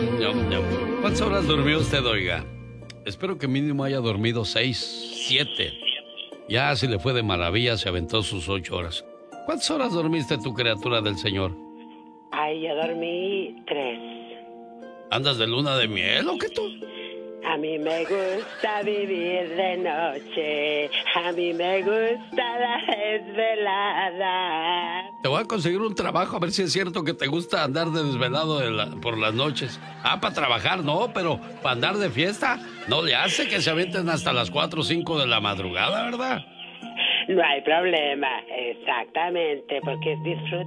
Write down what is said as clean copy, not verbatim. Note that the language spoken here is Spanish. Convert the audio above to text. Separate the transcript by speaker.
Speaker 1: Ñam, ñam. ¿Cuántas horas durmió usted, oiga? Espero que mínimo haya dormido 6, 7. Ya, si le fue de maravilla, se aventó sus 8 horas. ¿Cuántas horas dormiste tu criatura del Señor?
Speaker 2: Ay, yo dormí 3.
Speaker 1: ¿Andas de luna de miel o qué tú?
Speaker 2: A mí me gusta vivir de noche, a mí me gusta la desvelada.
Speaker 1: Te voy a conseguir un trabajo a ver si es cierto que te gusta andar de desvelado por las noches. Ah, para trabajar no, pero para andar de fiesta no le hace que se avienten hasta las 4 o 5 de la madrugada, ¿verdad?
Speaker 2: No hay problema, exactamente, porque es disfrutar.